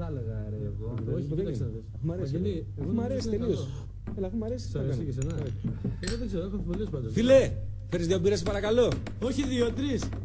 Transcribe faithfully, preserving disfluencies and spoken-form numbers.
θα έλεγα ρε εγώ. Όχι, κοίταξε να δεις. Αφού μ' αρέσει. Αφού μ' αρέσει τελείως. Έλα, αφού μ' αρέσει. Σ' αρέσει και εσένα. Εγώ δεν ξέρω, έχω αμφιβολίες πάντως. Φίλε, φέρεις δύο μπύρες παρακαλώ. Όχι δύο, τρεις.